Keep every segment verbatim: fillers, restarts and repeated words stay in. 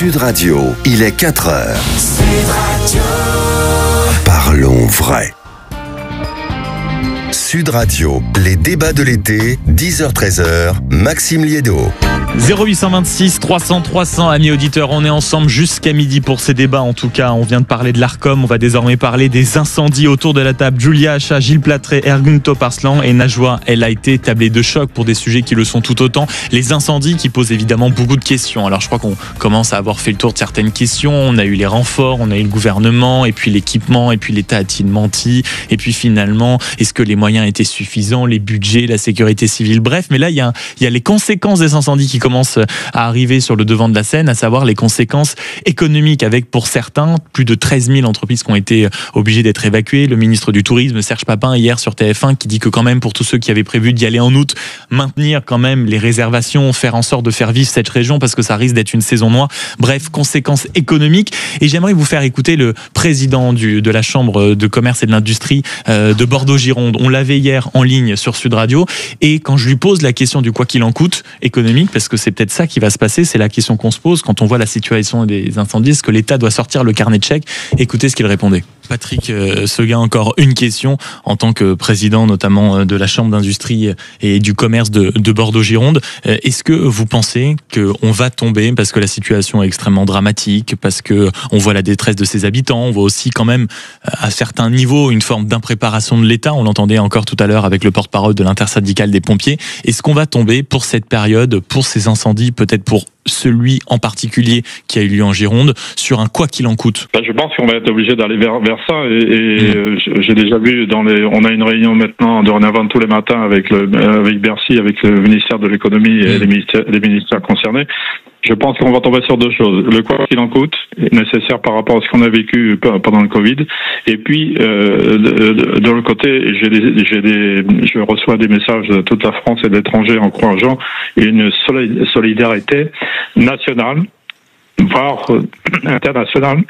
Sud Radio, il est quatre heures. Sud Radio. Parlons vrai. Sud Radio, les débats de l'été, dix heures treize heures, Maxime Liédo. zéro huit cent vingt-six trois cents trois cents, amis auditeurs, on est ensemble jusqu'à midi pour ces débats. En tout cas, on vient de parler de l'Arcom, on va désormais parler des incendies autour de la table. Julia Hacha, Gilles Platré, Ergun Toparslan et Najwa El Haïté, tablés de choc pour des sujets qui le sont tout autant. Les incendies qui posent évidemment beaucoup de questions. Alors je crois qu'on commence à avoir fait le tour de certaines questions. On a eu les renforts, on a eu le gouvernement, et puis l'équipement, et puis l'État a-t-il menti, et puis finalement, est-ce que les moyens étaient suffisants, les budgets, la sécurité civile, bref. Mais là, il y a, il y a les conséquences des incendies qui commencent à arriver sur le devant de la scène, à savoir les conséquences économiques, avec pour certains plus de treize mille entreprises qui ont été obligées d'être évacuées. Le ministre du Tourisme, Serge Papin, hier sur T F un, qui dit que quand même pour tous ceux qui avaient prévu d'y aller en août, maintenir quand même les réservations, faire en sorte de faire vivre cette région parce que ça risque d'être une saison noire. Bref, conséquences économiques. Et j'aimerais vous faire écouter le président du, de la Chambre de commerce et de l'industrie euh, de Bordeaux-Gironde. On l'avait hier en ligne sur Sud Radio, et quand je lui pose la question du quoi qu'il en coûte économique, parce que c'est peut-être ça qui va se passer, c'est la question qu'on se pose quand on voit la situation des incendies, est-ce que l'État doit sortir le carnet de chèques? Écoutez ce qu'il répondait. Patrick euh, Seguin, encore une question en tant que président notamment de la Chambre d'industrie et du commerce de, de Bordeaux-Gironde. Euh, est-ce que vous pensez qu'on va tomber, parce que la situation est extrêmement dramatique, parce qu'on voit la détresse de ses habitants, on voit aussi quand même à certains niveaux une forme d'impréparation de l'État, on l'entendait encore tout à l'heure avec le porte-parole de l'intersyndicale des pompiers. Est-ce qu'on va tomber pour cette période, pour ces incendies, peut-être pour celui en particulier qui a eu lieu en Gironde, sur un quoi qu'il en coûte? Ben, je pense qu'on va être obligé d'aller vers, vers ça, et, et mmh. j'ai déjà vu dans les, on a une réunion maintenant dorénavant tous les matins avec le, avec Bercy, avec le ministère de l'économie et mmh. les ministères, les ministères concernés. Je pense qu'on va tomber sur deux choses. Le quoi qu'il en coûte, nécessaire par rapport à ce qu'on a vécu pendant le Covid. Et puis, euh, de, de, de l'autre côté, j'ai des, j'ai des, je reçois des messages de toute la France et de l'étranger encourageant une solidarité nationale, voire internationale.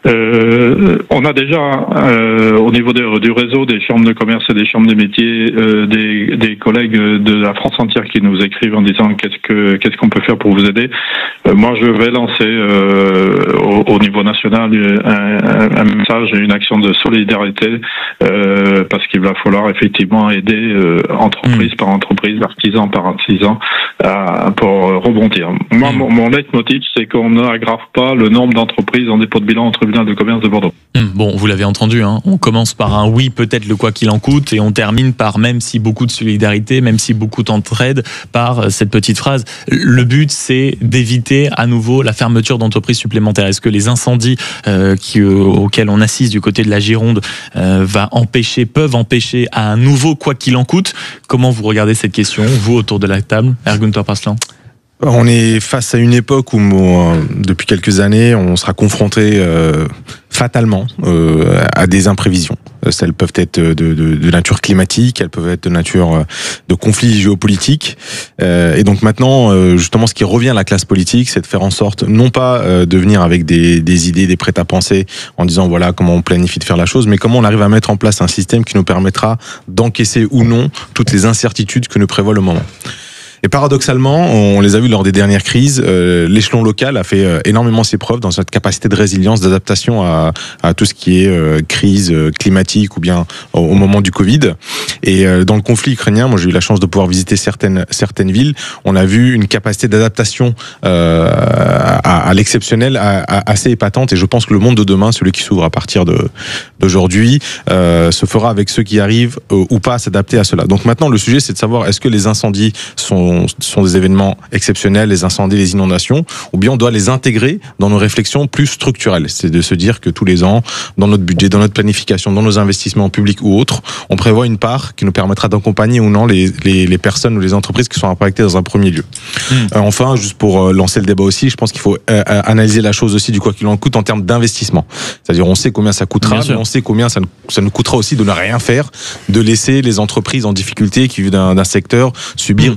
Euh, on a déjà euh, au niveau de, du réseau des chambres de commerce et des chambres des métiers euh, des, des collègues de la France entière qui nous écrivent en disant qu'est-ce que qu'est-ce qu'on peut faire pour vous aider. Euh, moi, je vais lancer euh, au, au niveau national un, un message et une action de solidarité euh, parce qu'il va falloir effectivement aider euh, entreprise mmh. par entreprise, artisan par artisan à, pour rebondir. Moi, mmh. mon, mon leitmotiv, c'est qu'on n'aggrave pas le nombre d'entreprises en dépôt de bilan au tribunal de commerce de Bordeaux. Bon, vous l'avez entendu, hein, on commence par un oui, peut-être le quoi qu'il en coûte, et on termine par, même si beaucoup de solidarité, même si beaucoup d'entraide, par cette petite phrase. Le but, c'est d'éviter à nouveau la fermeture d'entreprises supplémentaires. Est-ce que les incendies euh, qui, euh, auxquels on assiste du côté de la Gironde euh, va empêcher, peuvent empêcher à un nouveau quoi qu'il en coûte? Comment vous regardez cette question, vous, autour de la table? Ergun Toparslan. On est face à une époque où, euh, depuis quelques années, on sera confronté euh, fatalement euh, à des imprévisions. Elles peuvent être de, de, de nature climatique, elles peuvent être de nature de conflits géopolitiques. Euh, et donc maintenant, euh, justement, ce qui revient à la classe politique, c'est de faire en sorte, non pas euh, de venir avec des, des idées, des prêts-à-penser, en disant voilà comment on planifie de faire la chose, mais comment on arrive à mettre en place un système qui nous permettra d'encaisser ou non toutes les incertitudes que nous prévoit le moment. Et paradoxalement, on les a vus lors des dernières crises, euh, l'échelon local a fait euh, énormément ses preuves dans cette capacité de résilience, d'adaptation à, à tout ce qui est euh, crise euh, climatique ou bien au, au moment du Covid. Et euh, dans le conflit ukrainien, moi j'ai eu la chance de pouvoir visiter certaines certaines villes, on a vu une capacité d'adaptation euh, à, à l'exceptionnel, à, à, assez épatante. Et je pense que le monde de demain, celui qui s'ouvre à partir de d'aujourd'hui, euh, se fera avec ceux qui arrivent euh, ou pas à s'adapter à cela. Donc maintenant, le sujet, c'est de savoir est-ce que les incendies sont sont des événements exceptionnels, les incendies, les inondations, ou bien on doit les intégrer dans nos réflexions plus structurelles. C'est de se dire que tous les ans, dans notre budget, dans notre planification, dans nos investissements publics ou autres, on prévoit une part qui nous permettra d'accompagner ou non les, les, les personnes ou les entreprises qui sont impactées dans un premier lieu. Mmh. Euh, enfin, juste pour euh, lancer le débat aussi, je pense qu'il faut euh, analyser la chose aussi du quoi qu'il en coûte en termes d'investissement. C'est-à-dire on sait combien ça coûtera, mais on sait combien ça, ça nous coûtera aussi de ne rien faire, de laisser les entreprises en difficulté qui vivent d'un, d'un secteur subir mmh. uniquement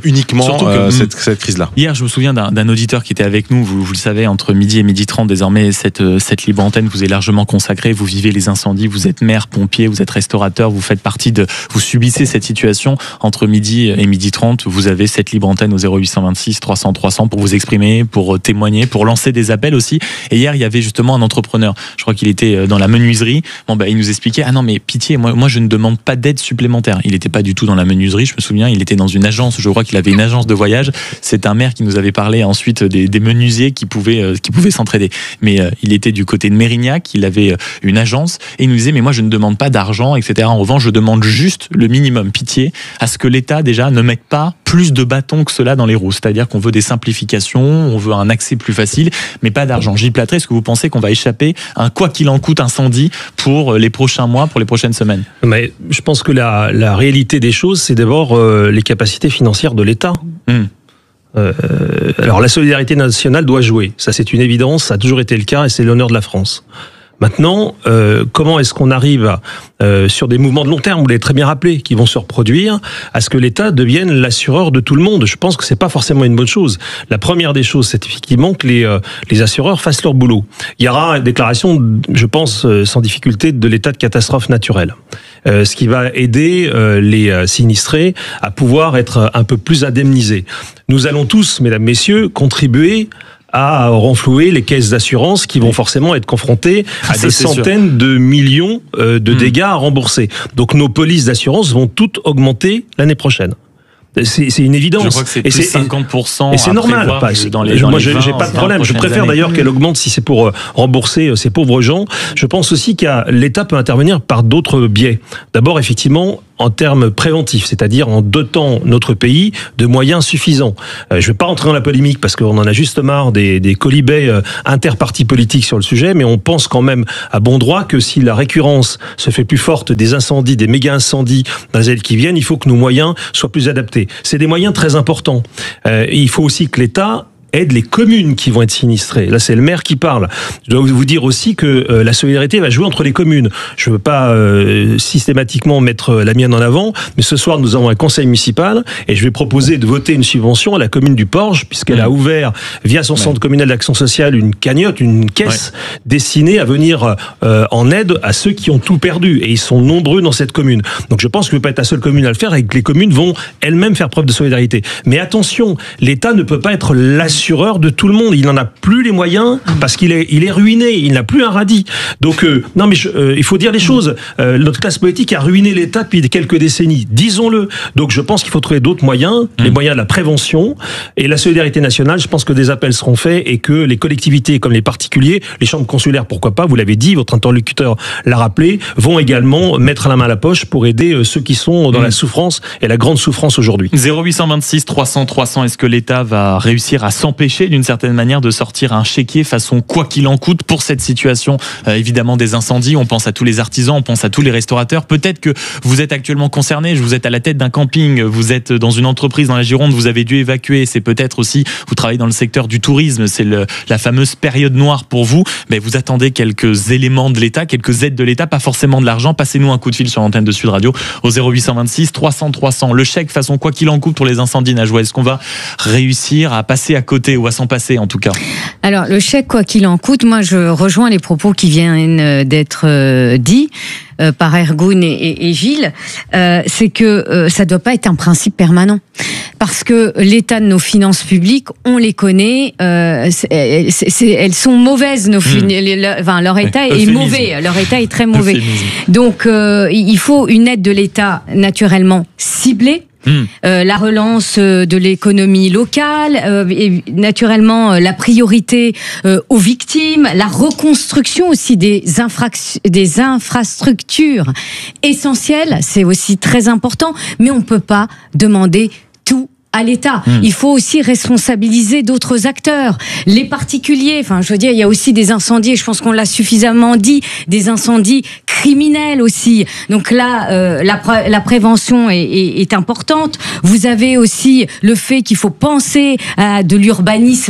complètement que, euh, cette, cette crise-là. Hier, je me souviens d'un, d'un auditeur qui était avec nous, vous, vous le savez, entre midi et midi trente, désormais, cette, cette libre antenne vous est largement consacrée, vous vivez les incendies, vous êtes maire, pompier, vous êtes restaurateur, vous faites partie de, vous subissez cette situation. Entre midi et midi trente, vous avez cette libre antenne au zéro huit cent vingt-six trois cents trois cents pour vous exprimer, pour témoigner, pour lancer des appels aussi. Et hier, il y avait justement un entrepreneur, je crois qu'il était dans la menuiserie, bon, bah, il nous expliquait, ah non, mais pitié, moi, moi je ne demande pas d'aide supplémentaire. Il n'était pas du tout dans la menuiserie, je me souviens, il était dans une agence, je crois qu'il avait une agence de voyage. C'est un maire qui nous avait parlé ensuite des, des menuisiers qui pouvaient, euh, qui pouvaient s'entraider. Mais euh, il était du côté de Mérignac, il avait une agence et il nous disait, mais moi je ne demande pas d'argent, et cetera. En revanche, je demande juste le minimum, pitié, à ce que l'État déjà ne mette pas plus de bâtons que cela dans les roues. C'est-à-dire qu'on veut des simplifications, on veut un accès plus facile, mais pas d'argent. Gilles Platré, est-ce que vous pensez qu'on va échapper à un quoi qu'il en coûte incendie pour les prochains mois, pour les prochaines semaines? Mais je pense que la, la réalité des choses, c'est d'abord euh, les capacités financières de l'État. Mmh. Euh, alors la solidarité nationale doit jouer, ça c'est une évidence, ça a toujours été le cas et c'est l'honneur de la France. Maintenant, euh, comment est-ce qu'on arrive à, euh, sur des mouvements de long terme, vous l'avez très bien rappelé, qui vont se reproduire, à ce que l'État devienne l'assureur de tout le monde? Je pense que c'est pas forcément une bonne chose. La première des choses, c'est effectivement que les, euh, les assureurs fassent leur boulot. Il y aura une déclaration, je pense, euh, sans difficulté, de l'état de catastrophe naturelle. Euh, ce qui va aider euh, les euh, sinistrés à pouvoir être un peu plus indemnisés. Nous allons tous, mesdames, messieurs, contribuer à renflouer les caisses d'assurance qui vont forcément être confrontées à Ça, des centaines sûr. de millions de mmh. dégâts à rembourser. Donc nos polices d'assurance vont toutes augmenter l'année prochaine. C'est, c'est une évidence. Je crois que c'est plus et c'est, cinquante pour cent. Et c'est normal. Pas, dans les, dans moi, j'ai, j'ai pas de problème. Je préfère années. d'ailleurs qu'elle augmente si c'est pour rembourser ces pauvres gens. Je pense aussi que l'État peut intervenir par d'autres biais. D'abord, effectivement, en termes préventifs, c'est-à-dire en dotant notre pays de moyens suffisants. Euh, je ne vais pas rentrer dans la polémique parce qu'on en a juste marre des, des colibets euh, interpartis politiques sur le sujet, mais on pense quand même à bon droit que si la récurrence se fait plus forte des incendies, des méga-incendies dans les années qui viennent, il faut que nos moyens soient plus adaptés. C'est des moyens très importants. Euh, il faut aussi que l'État aide les communes qui vont être sinistrées. Là, c'est le maire qui parle. Je dois vous dire aussi que euh, la solidarité va jouer entre les communes. Je ne veux pas euh, systématiquement mettre la mienne en avant, mais ce soir, nous avons un conseil municipal et je vais proposer de voter une subvention à la commune du Porge, puisqu'elle mmh. a ouvert, via son ouais. centre communal d'action sociale, une cagnotte, une caisse ouais. destinée à venir euh, en aide à ceux qui ont tout perdu. Et ils sont nombreux dans cette commune. Donc, je pense que je ne vais pas être la seule commune à le faire et que les communes vont elles-mêmes faire preuve de solidarité. Mais attention, l'État ne peut pas être l'assureur de tout le monde. Il n'en a plus les moyens parce qu'il est, il est ruiné. Il n'a plus un radis. Donc, euh, non, mais je, euh, il faut dire les choses. Euh, notre classe politique a ruiné l'État depuis quelques décennies. Disons-le. Donc, je pense qu'il faut trouver d'autres moyens, mmh. les moyens de la prévention et la solidarité nationale. Je pense que des appels seront faits et que les collectivités, comme les particuliers, les chambres consulaires, pourquoi pas, vous l'avez dit, votre interlocuteur l'a rappelé, vont également mettre la main à la poche pour aider ceux qui sont dans mmh. la souffrance et la grande souffrance aujourd'hui. zéro huit cent vingt-six trois cents trois cents, est-ce que l'État va réussir à s'empêcher d'une certaine manière de sortir un chéquier façon quoi qu'il en coûte pour cette situation euh, évidemment des incendies? On pense à tous les artisans, on pense à tous les restaurateurs. Peut-être que vous êtes actuellement concerné, vous êtes à la tête d'un camping, vous êtes dans une entreprise dans la Gironde, vous avez dû évacuer, c'est peut-être aussi, vous travaillez dans le secteur du tourisme, c'est le, la fameuse période noire pour vous, mais vous attendez quelques éléments de l'État, quelques aides de l'État, pas forcément de l'argent. Passez-nous un coup de fil sur l'antenne de Sud Radio au zéro huit cent vingt-six trois cents trois cents. Le chèque façon quoi qu'il en coûte pour les incendies, Najwa, est-ce qu'on va réussir à passer à côté ou à s'en passer en tout cas? Alors le chèque quoi qu'il en coûte, moi je rejoins les propos qui viennent d'être euh, dits euh, par Ergun et, et, et Gilles, euh, c'est que euh, ça ne doit pas être un principe permanent. Parce que l'état de nos finances publiques, on les connaît, euh, c'est, c'est, c'est, elles sont mauvaises, nos fin... mmh. leur, enfin, leur état est Euphémisme. mauvais, leur état est très mauvais. Euphémisme. Donc euh, il faut une aide de l'État naturellement ciblée. Mmh. Euh, la relance de l'économie locale, euh, et naturellement euh, la priorité euh, aux victimes, la reconstruction aussi des, infra- des infrastructures essentielles, c'est aussi très important, mais on ne peut pas demander tout à l'État. Mmh. Il faut aussi responsabiliser d'autres acteurs, les particuliers. Enfin, je veux dire, il y a aussi des incendies, je pense qu'on l'a suffisamment dit, des incendies criminels aussi. Donc là, euh, la, pré- la prévention est, est, est importante. Vous avez aussi le fait qu'il faut penser à de l'urbanisme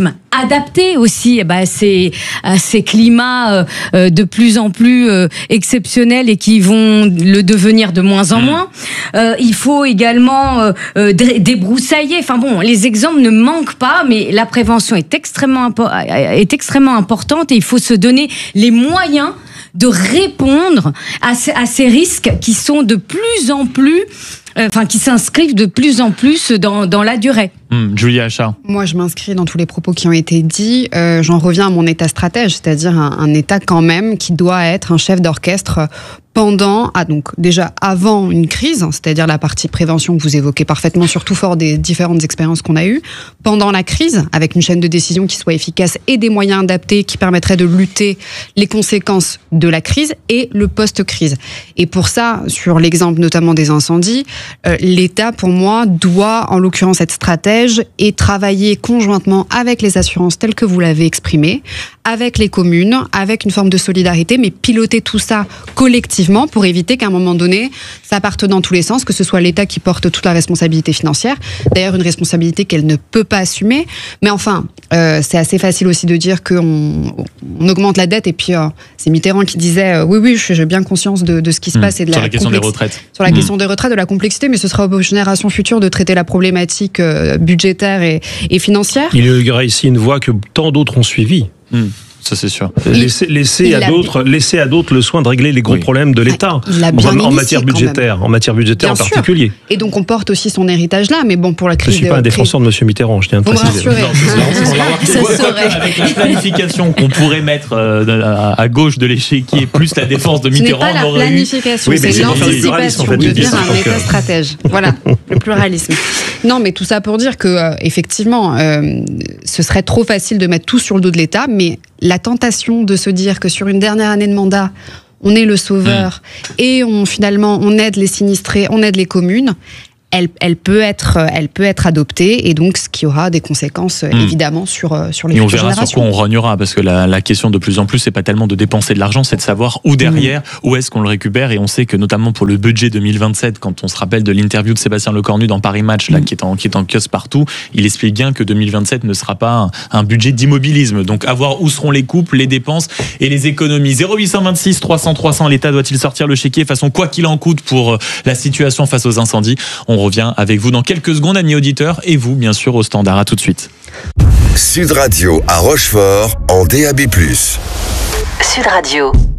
adapter aussi eh ben, ces, ces climats euh, de plus en plus euh, exceptionnels et qui vont le devenir de moins en moins. Euh, il faut également euh, euh, débroussailler. Enfin bon, les exemples ne manquent pas, mais la prévention est extrêmement, impo- est extrêmement importante et il faut se donner les moyens de répondre à ces, à ces risques qui sont de plus en plus, euh, enfin qui s'inscrivent de plus en plus dans, dans la durée. Mmh, Julia Achard. Moi, je m'inscris dans tous les propos qui ont été dits. Euh, j'en reviens à mon état stratège, c'est-à-dire un, un état quand même qui doit être un chef d'orchestre pendant, ah donc déjà avant une crise, c'est-à-dire la partie prévention que vous évoquez parfaitement, surtout fort des différentes expériences qu'on a eues, pendant la crise, avec une chaîne de décision qui soit efficace et des moyens adaptés qui permettraient de lutter les conséquences de la crise et le post-crise. Et pour ça, sur l'exemple notamment des incendies, euh, l'État, pour moi, doit en l'occurrence être stratège et travailler conjointement avec les assurances telles que vous l'avez exprimé, avec les communes, avec une forme de solidarité, mais piloter tout ça collectivement pour éviter qu'à un moment donné, ça parte dans tous les sens, que ce soit l'État qui porte toute la responsabilité financière, d'ailleurs une responsabilité qu'elle ne peut pas assumer, mais enfin, euh, c'est assez facile aussi de dire qu'on on augmente la dette, et puis euh, c'est Mitterrand qui disait euh, oui, oui, j'ai bien conscience de, de ce qui se mmh. passe et de sur la, la question complex- des retraites. Sur la mmh. question des retraites, de la complexité, mais ce sera aux générations futures de traiter la problématique euh, budgétaire et, et financière. Il y aura ici une voie que tant d'autres ont suivie. Mmh. Ça, c'est sûr. Laisser, laisser, à d'autres, laisser à d'autres le soin de régler les gros oui. problèmes de l'État, ah, en, en matière budgétaire, en matière budgétaire bien en particulier. Sûr. Et donc on porte aussi son héritage là, mais bon, pour la crise. Je ne suis pas un défenseur de M. Mitterrand, je tiens à préciser. Vous me rassurez. Avec la planification qu'on pourrait mettre à gauche de l'échiquier, plus la défense de Mitterrand, ce n'est pas la planification, oui, c'est l'anticipation, en fait, devenir un État stratège. Voilà, le pluralisme. Non, mais tout ça pour dire que euh, effectivement, euh, ce serait trop facile de mettre tout sur le dos de l'État, mais la tentation de se dire que sur une dernière année de mandat, on est le sauveur mmh. et on finalement on aide les sinistrés, on aide les communes. Elle, elle, peut être, elle peut être adoptée et donc ce qui aura des conséquences mmh. évidemment sur, sur les et futures générations. On verra sur quoi on rognera parce que la, la question de plus en plus c'est pas tellement de dépenser de l'argent, c'est de savoir où derrière, mmh. où est-ce qu'on le récupère et on sait que notamment pour le budget deux mille vingt-sept, quand on se rappelle de l'interview de Sébastien Lecornu dans Paris Match là, mmh. qui, est en, qui est en kiosque partout, il explique bien que deux mille vingt-sept ne sera pas un, un budget d'immobilisme. Donc à voir où seront les coupes, les dépenses et les économies. zéro huit cent vingt-six trois cents trois cents, l'État doit-il sortir le chéquier façon quoi qu'il en coûte pour la situation face aux incendies? On revient avec vous dans quelques secondes, amis auditeurs, et vous, bien sûr, au standard. À tout de suite. Sud Radio à Rochefort, en D A B plus. Sud Radio.